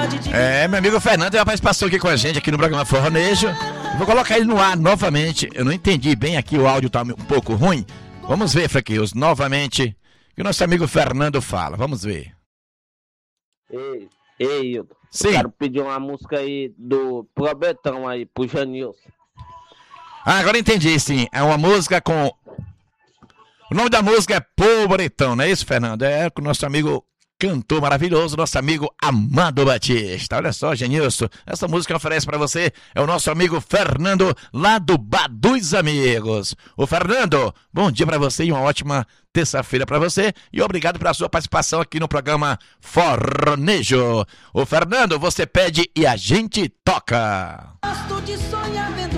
Meu amigo Fernando tem uma participação aqui com a gente aqui no programa Forronejo. Vou colocar ele no ar novamente. Eu não entendi bem aqui, o áudio tá um pouco ruim. Vamos ver, Fraqueus, novamente, o que o nosso amigo Fernando fala. Vamos ver. Ei, eu quero pedir uma música aí do Probetão aí, pro Janilson. Agora entendi, sim. É uma música com... O nome da música é Pobretão, não é isso, Fernando? É com o nosso amigo cantor maravilhoso, nosso amigo Amado Batista. Olha só, Genilson, essa música oferece pra você, é o nosso amigo Fernando, lá do Bar dos Amigos. Ô Fernando, bom dia pra você e uma ótima terça-feira pra você e obrigado pela sua participação aqui no programa Forronejo. Ô Fernando, você pede e a gente toca. Gosto de sonhar vendo